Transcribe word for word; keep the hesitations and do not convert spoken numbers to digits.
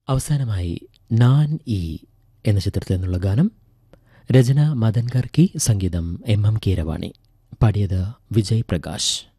അവസാനമായി നാൻ ഇ എന്ന ചിത്രത്തിൽ നിന്നുള്ള ഗാനം. രചന മദൻ ഗർക്കി, സംഗീതം എം എം കീരവാണി. പാടിയത് വിജയ് പ്രകാശ്.